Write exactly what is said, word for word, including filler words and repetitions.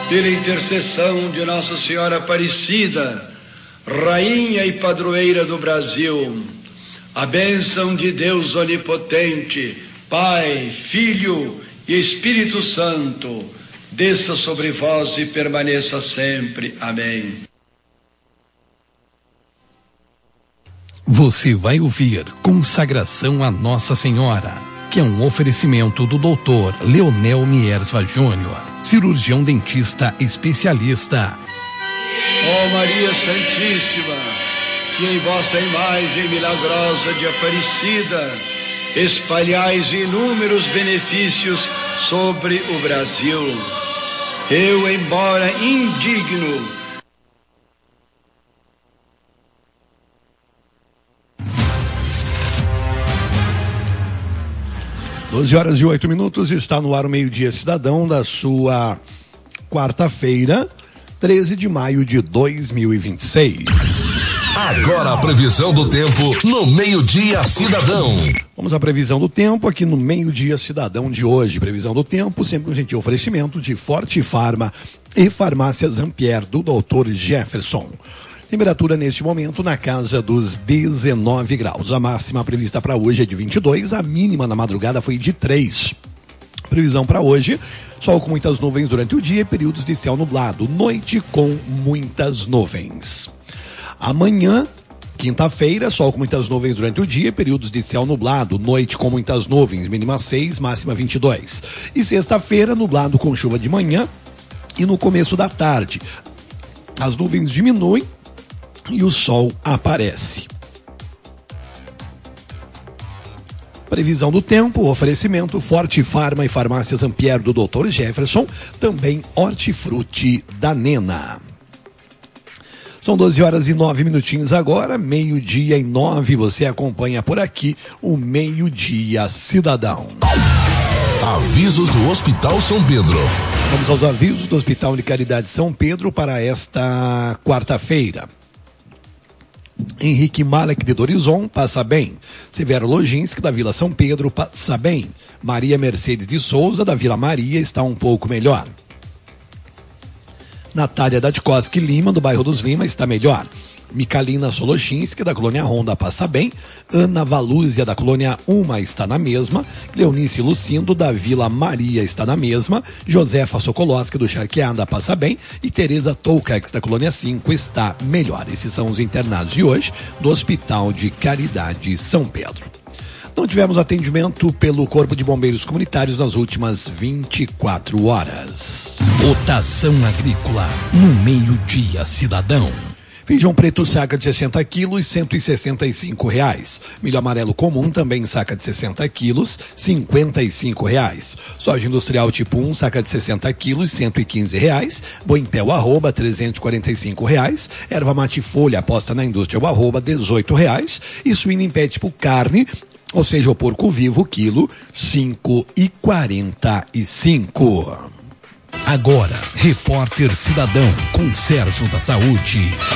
pela intercessão de Nossa Senhora Aparecida, Rainha e Padroeira do Brasil, a bênção de Deus Onipotente, Pai, Filho e Espírito Santo, desça sobre vós e permaneça sempre. Amém. Você vai ouvir Consagração a Nossa Senhora, que é um oferecimento do doutor Leonel Miersva Júnior, cirurgião dentista especialista. Ó Maria Santíssima, que em vossa imagem milagrosa de Aparecida espalhais inúmeros benefícios sobre o Brasil, eu, embora indigno, doze horas e oito minutos, está no ar o Meio-Dia Cidadão da sua quarta-feira, treze de maio de dois mil e vinte e seis. Agora a previsão do tempo no Meio-Dia Cidadão. Vamos à previsão do tempo aqui no Meio-Dia Cidadão de hoje. Previsão do tempo, sempre um gentil oferecimento de Forte Farma e Farmácia Zampier do doutor Jefferson. Temperatura neste momento na casa dos dezenove graus. A máxima prevista para hoje é de vinte e dois, a mínima na madrugada foi de três. Previsão para hoje: sol com muitas nuvens durante o dia e períodos de céu nublado. Noite com muitas nuvens. Amanhã, quinta-feira, sol com muitas nuvens durante o dia, períodos de céu nublado, noite com muitas nuvens, mínima seis, máxima vinte e dois. E sexta-feira, nublado com chuva de manhã e no começo da tarde. As nuvens diminuem e o sol aparece. Previsão do tempo, oferecimento Forte Farma e Farmácia Zampier do doutor Jefferson, também Hortifruti da Nena. São doze horas e nove minutinhos agora, meio-dia e nove, você acompanha por aqui o Meio-Dia Cidadão. Avisos do Hospital São Pedro. Vamos aos avisos do Hospital de Caridade São Pedro para esta quarta-feira. Henrique Malek de Dorizon, passa bem. Severo Loginski da Vila São Pedro, passa bem. Maria Mercedes de Souza da Vila Maria está um pouco melhor. Natália Datkoski Lima do bairro dos Lima está melhor. Michalina Solochinski da Colônia Ronda passa bem. Ana Valúzia da Colônia Uma está na mesma. Leonice Lucindo da Vila Maria está na mesma. Josefa Sokolowski do Charqueada passa bem. E Tereza Toucax da Colônia cinco está melhor. Esses são os internados de hoje do Hospital de Caridade São Pedro. Não tivemos atendimento pelo Corpo de Bombeiros Comunitários nas últimas vinte e quatro horas. Cotação agrícola no Meio-Dia Cidadão. Feijão preto saca de sessenta quilos, cento e sessenta e cinco reais. Milho amarelo comum também saca de sessenta quilos, cinquenta e cinco reais. Soja industrial tipo um, saca de sessenta quilos, cento e quinze reais. Boi em pé o arroba, trezentos e quarenta e cinco reais. Erva mate folha aposta na indústria o arroba, dezoito reais. E suíno em pé tipo carne, ou seja, o porco vivo, quilo, cinco e quarenta e cinco. Agora, Repórter Cidadão com Sérgio da Saúde.